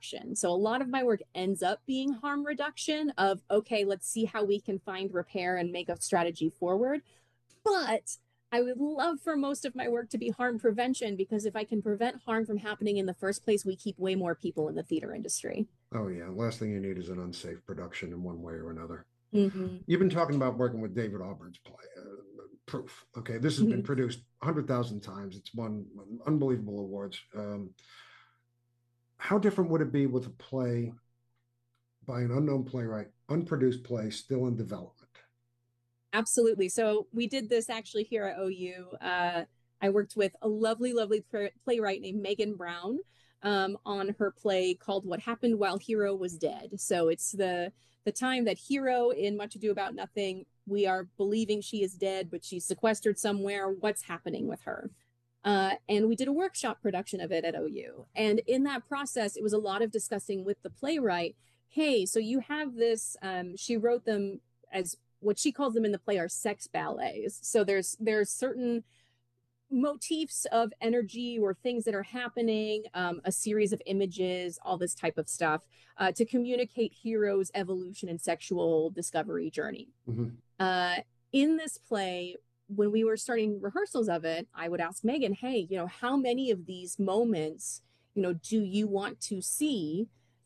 reduction. So a lot of my work ends up being harm reduction of, okay, let's see how we can find repair and make a strategy forward. But I would love for most of my work to be harm prevention, because if I can prevent harm from happening in the first place, we keep way more people in the theater industry. Oh yeah, last thing you need is an unsafe production in one way or another. Mm-hmm. You've been talking about working with David Auburn's play, Proof. Okay, this has been Mm-hmm. produced 100,000 times. It's won unbelievable awards. How different would it be with a play by an unknown playwright, unproduced play still in development? Absolutely. So we did this actually here at OU. I worked with a lovely, lovely playwright named Megan Brown on her play called "What Happened While Hero Was Dead." So it's the time that Hero in Much Ado About Nothing, we are believing she is dead, but she's sequestered somewhere. What's happening with her? And we did a workshop production of it at OU. And in that process, it was a lot of discussing with the playwright. Hey, so you have this. She wrote them as what she calls them in the play are sex ballets. So there's certain motifs of energy or things that are happening, a series of images, all this type of stuff to communicate Hero's evolution and sexual discovery journey. Mm-hmm. In this play, when we were starting rehearsals of it, I would ask Megan, hey, how many of these moments, do you want to see?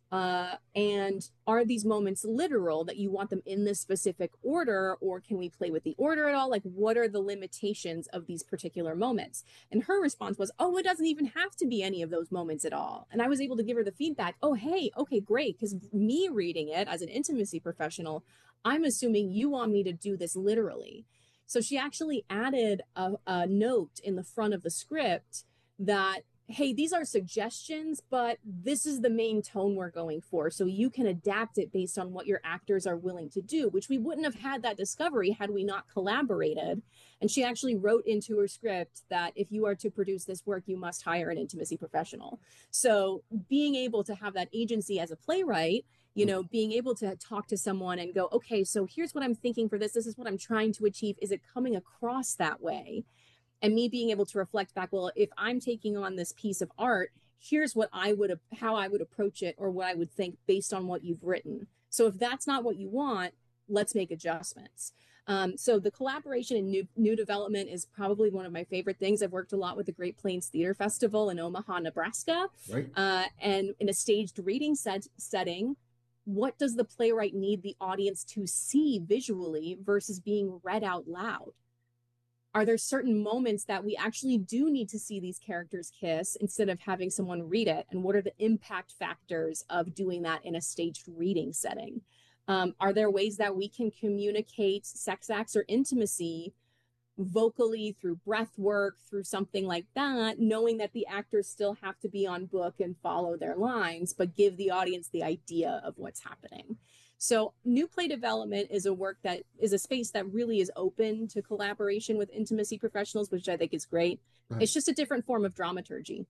And are these moments literal that you want them in this specific order, or can we play with the order at all? Like, what are the limitations of these particular moments? And her response was, oh, it doesn't even have to be any of those moments at all. And I was able to give her the feedback, oh, hey, okay, great. Because me reading it as an intimacy professional, I'm assuming you want me to do this literally. So she actually added a note in the front of the script that, hey, these are suggestions, but this is the main tone we're going for. So you can adapt it based on what your actors are willing to do, which we wouldn't have had that discovery had we not collaborated. And she actually wrote into her script that if you are to produce this work, you must hire an intimacy professional. So being able to have that agency as a playwright, being able to talk to someone and go, okay, so here's what I'm thinking for this. This is what I'm trying to achieve. Is it coming across that way? And me being able to reflect back, well, if I'm taking on this piece of art, here's what how I would approach it, or what I would think based on what you've written. So if that's not what you want, let's make adjustments. So the collaboration in new development is probably one of my favorite things. I've worked a lot with the Great Plains Theater Festival in Omaha, Nebraska, Right. and in a staged reading setting. What does the playwright need the audience to see visually versus being read out loud? Are there certain moments that we actually do need to see these characters kiss instead of having someone read it? And what are the impact factors of doing that in a staged reading setting? Are there ways that we can communicate sex acts or intimacy vocally through breath work, through something like that, knowing that the actors still have to be on book and follow their lines, but give the audience the idea of what's happening? So new play development is a work that is a space that really is open to collaboration with intimacy professionals, which I think is great. Right. It's just a different form of dramaturgy.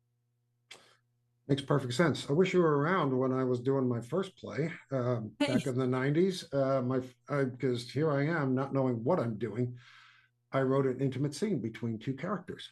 Makes perfect sense. I wish you were around when I was doing my first play Hey, back in the 90s. Because here I am, not knowing what I'm doing. I wrote an intimate scene between two characters.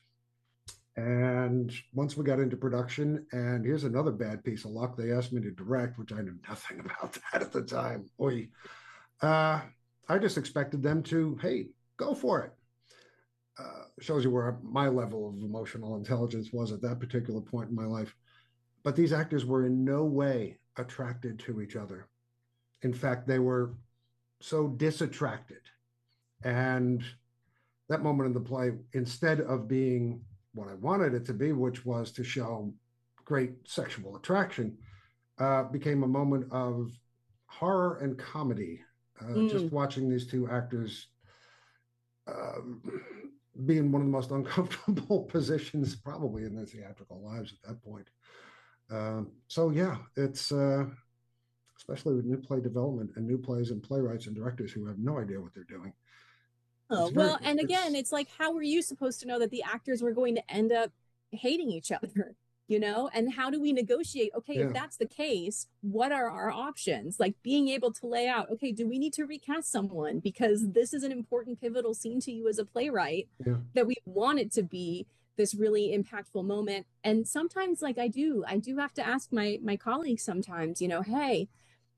And once we got into production, and here's another bad piece of luck, they asked me to direct, which I knew nothing about that at the time. Oy. Uh, I just expected them to, hey, go for it. Shows you where my level of emotional intelligence was at that particular point in my life. But these actors were in no way attracted to each other. In fact, they were so disattracted. And that moment in the play, instead of being what I wanted it to be, which was to show great sexual attraction, became a moment of horror and comedy. Just mm, watching these two actors uh, be in one of the most uncomfortable positions probably in their theatrical lives at that point. So yeah, it's especially with new play development and new plays and playwrights and directors who have no idea what they're doing. oh, It's very well, and again, it's it's like, how were you supposed to know that the actors were going to end up hating each other? And how do we negotiate? Okay, if yeah, that's the case, what are our options? Like being able to lay out, okay, do we need to recast someone because this is an important pivotal scene to you as a playwright yeah. that we want it to be? this really impactful moment. And sometimes, like, I do have to ask my colleagues sometimes, hey,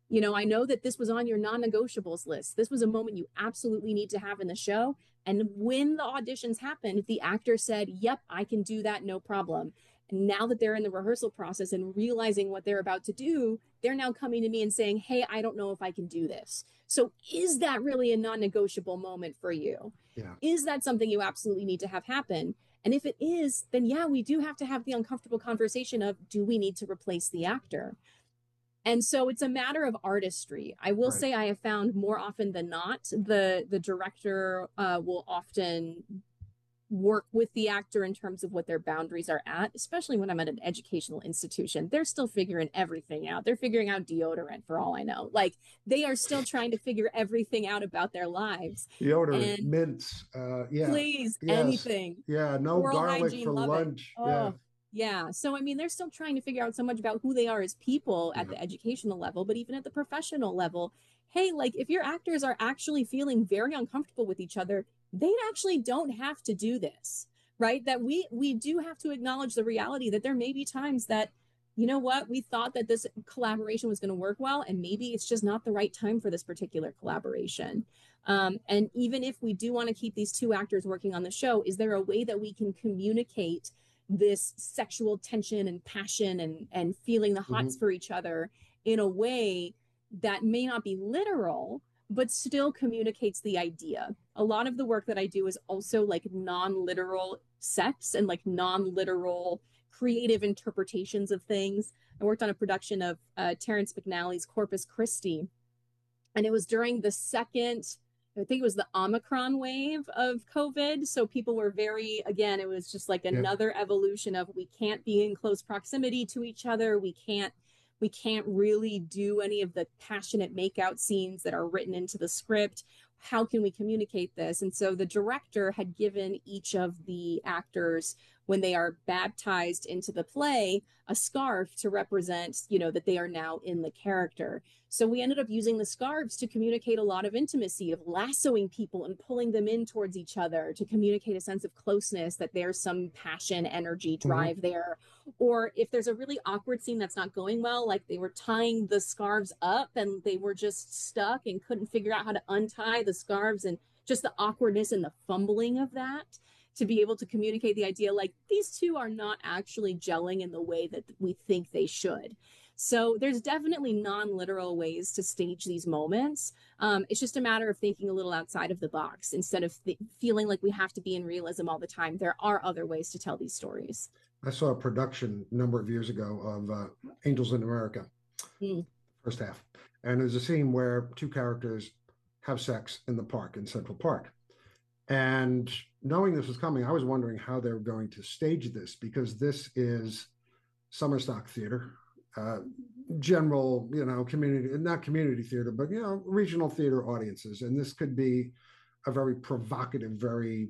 I know that this was on your non-negotiables list. This was a moment you absolutely need to have in the show. And when the auditions happened, the actor said, yep, I can do that, no problem. And now that they're in the rehearsal process and realizing what they're about to do, they're now coming to me and saying, hey, I don't know if I can do this. So is that really a non-negotiable moment for you? Yeah. Is that something you absolutely need to have happen? And if it is, then yeah, we do have to have the uncomfortable conversation of, do we need to replace the actor? And so it's a matter of artistry. I will Right. say I have found more often than not, the director will often work with the actor in terms of what their boundaries are at, especially when I'm at an educational institution. They're still figuring everything out. They're figuring out deodorant for all I know. Like, they are still trying to figure everything out about their lives. Deodorant, And mints, yeah, please, yes, anything. yeah, no Oral garlic hygiene, for love it. lunch. Yeah, Oh, yeah. So, I mean, they're still trying to figure out so much about who they are as people at yeah. the educational level, but even at the professional level. Hey, like, if your actors are actually feeling very uncomfortable with each other, they actually don't have to do this, right? That we do have to acknowledge the reality that there may be times that, what, we thought that this collaboration was going to work well, and maybe it's just not the right time for this particular collaboration. And even if we do want to keep these two actors working on the show, is there a way that we can communicate this sexual tension and passion and feeling the hots Hmm. for each other in a way that may not be literal, but still communicates the idea? A lot of the work that I do is also like non-literal sex and like non-literal creative interpretations of things. I worked on a production of Terrence McNally's Corpus Christi, and it was during the second, I think it was the Omicron wave of COVID. So people were very, again, it was just like Yeah. another evolution of, we can't be in close proximity to each other. We can't really do any of the passionate makeout scenes that are written into the script. How can we communicate this? And so the director had given each of the actors, when they are baptized into the play, a scarf to represent, that they are now in the character. So we ended up using the scarves to communicate a lot of intimacy, of lassoing people and pulling them in towards each other to communicate a sense of closeness, that there's some passion, energy, Hmm. drive there. Or if there's a really awkward scene that's not going well, like they were tying the scarves up and they were just stuck and couldn't figure out how to untie the scarves, and just the awkwardness and the fumbling of that, to be able to communicate the idea like these two are not actually gelling in the way that we think they should. So there's definitely non-literal ways to stage these moments. It's just a matter of thinking a little outside of the box instead of feeling like we have to be in realism all the time. There are other ways to tell these stories. I saw a production a number of years ago of Angels in America, Mm. first half, and there's a scene where two characters have sex in the park in Central Park. And knowing this was coming, I was wondering how they were going to stage this, because this is summer stock theater, uh, general, community, not community theater, but, regional theater audiences. And this could be a very provocative, very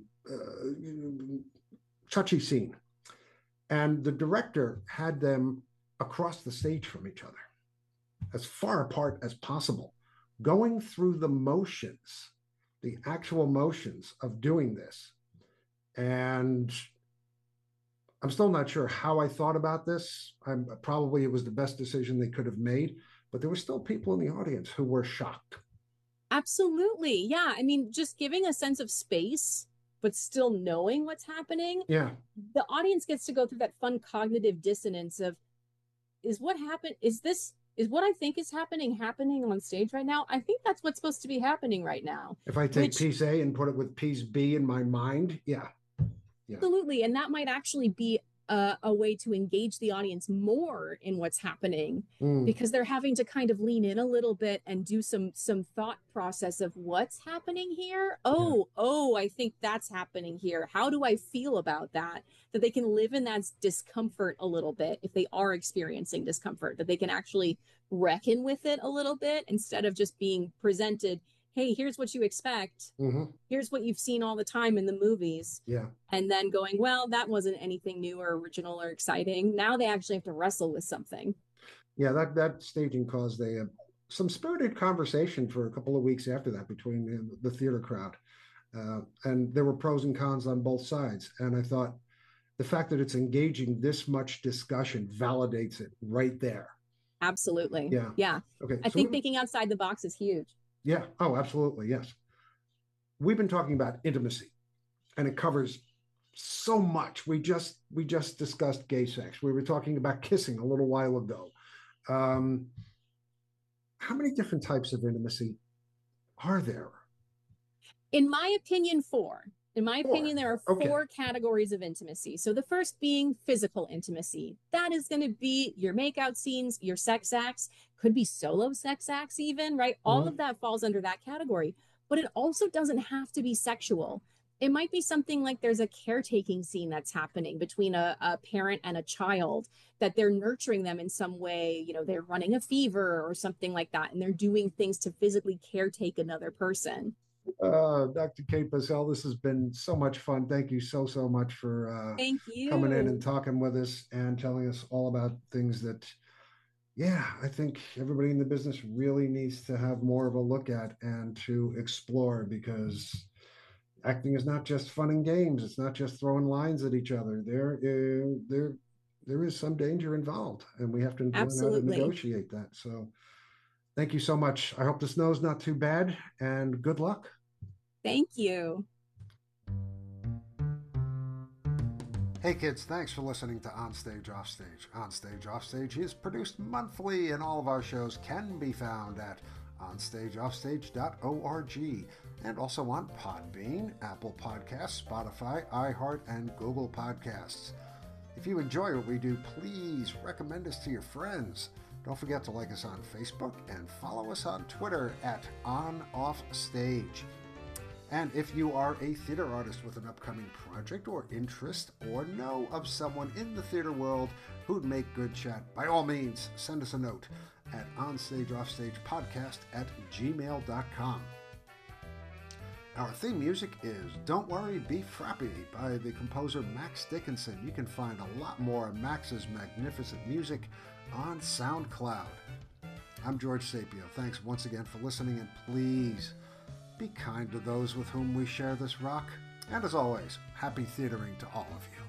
touchy scene. And the director had them across the stage from each other, as far apart as possible, going through the motions, the actual motions of doing this. And I'm still not sure how I thought about this. Probably it was the best decision they could have made, but there were still people in the audience who were shocked. Absolutely. Yeah. I mean, just giving a sense of space, but still knowing what's happening. Yeah. The audience gets to go through that fun cognitive dissonance of, is what happened? Is what I think is happening on stage right now? I think that's what's supposed to be happening right now, If I take which piece A and put it with piece B in my mind, yeah. Yeah. absolutely. And that might actually be a way to engage the audience more in what's happening, Mm. because they're having to kind of lean in a little bit and do some thought process of what's happening here. Yeah. Oh, I think that's happening here. How do I feel about that? That they can live in that discomfort a little bit if they are experiencing discomfort, that they can actually reckon with it a little bit instead of just being presented, hey, here's what you expect. Mm-hmm. Here's what you've seen all the time in the movies. Yeah. And then going, well, that wasn't anything new or original or exciting. Now they actually have to wrestle with something. Yeah, that staging caused some spirited conversation for a couple of weeks after that between the theater crowd, and there were pros and cons on both sides. And I thought, the fact that it's engaging this much discussion validates it right there. Absolutely. Yeah. Yeah. Okay. I think thinking outside the box is huge. Yeah. Oh, absolutely. Yes. We've been talking about intimacy, and it covers so much. We just discussed gay sex. We were talking about kissing a little while ago. Um, how many different types of intimacy are there? In my opinion, four. In my Four. opinion, there are Okay. four categories of intimacy. So the first being physical intimacy. That is going to be your makeout scenes, your sex acts, could be solo sex acts, even, right? All of that falls under that category. But it also doesn't have to be sexual. It might be something like there's a caretaking scene that's happening between a parent and a child, that they're nurturing them in some way. You know, they're running a fever or something like that, and they're doing things to physically caretake another person. Dr. Kate Bazell, this has been so much fun. Thank you so much for Thank coming in and you. talking with us and telling us all about things that, yeah, I think everybody in the business really needs to have more of a look at and to explore, because acting is not just fun and games. It's not just throwing lines at each other. There is some danger involved, and we have to learn how to Absolutely. negotiate that. So thank you so much. I hope the snow's not too bad, and good luck. Thank you. Hey kids, thanks for listening to Onstage Offstage. Onstage Offstage is produced monthly, and all of our shows can be found at onstageoffstage.org and also on Podbean, Apple Podcasts, Spotify, iHeart, and Google Podcasts. If you enjoy what we do, please recommend us to your friends. Don't forget to like us on Facebook and follow us on Twitter at OnOffStage. And if you are a theater artist with an upcoming project or interest, or know of someone in the theater world who'd make good chat, by all means, send us a note at onstageoffstagepodcast@gmail.com. Our theme music is Don't Worry, Be Frappy by the composer Max Dickinson. You can find a lot more of Max's magnificent music on SoundCloud. I'm George Sapio. Thanks once again for listening, and please be kind to those with whom we share this rock. And as always, happy theatering to all of you.